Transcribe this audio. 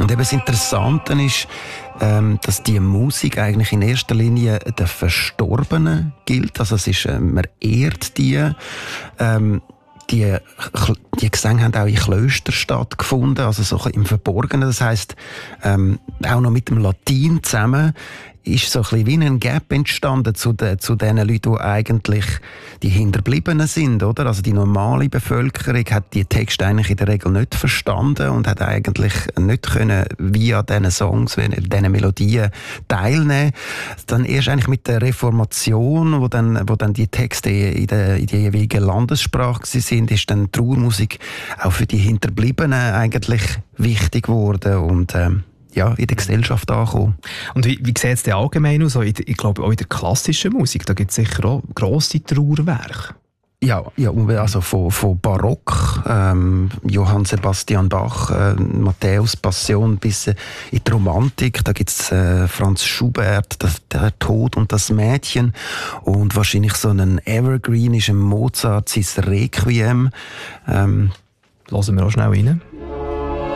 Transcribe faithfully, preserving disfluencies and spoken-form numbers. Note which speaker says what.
Speaker 1: Und eben das Interessante ist, ähm, dass die Musik eigentlich in erster Linie den Verstorbenen gilt. Also es ist, äh, man ehrt die. Ähm, die, die Gesänge haben auch in Klöstern stattgefunden, also so im Verborgenen. Das heisst, ähm, auch noch mit dem Latin zusammen ist so ein bisschen wie ein Gap entstanden zu den, zu den Leuten, die eigentlich die Hinterbliebenen sind, oder? Also die normale Bevölkerung hat die Texte eigentlich in der Regel nicht verstanden und hat eigentlich nicht können via diesen Songs, via diesen Melodien teilnehmen. Dann erst eigentlich mit der Reformation, wo dann, wo dann die Texte in der, in der jeweiligen Landessprache sind, ist dann die Trauermusik auch für die Hinterbliebenen eigentlich wichtig geworden und, ähm, ja, in der Gesellschaft ankommen.
Speaker 2: Und wie, wie sieht es denn allgemein aus? Ich, ich glaube, auch in der klassischen Musik, da gibt es sicher auch grosse Trauerwerke.
Speaker 1: Ja, ja, also von, von Barock, ähm, Johann Sebastian Bach, äh, Matthäus Passion bis äh, in die Romantik. Da gibt es äh, Franz Schubert, das, der Tod und das Mädchen. Und wahrscheinlich so einen Evergreen ist ein Mozart, sein Requiem. Ähm,
Speaker 2: Hören wir auch schnell rein.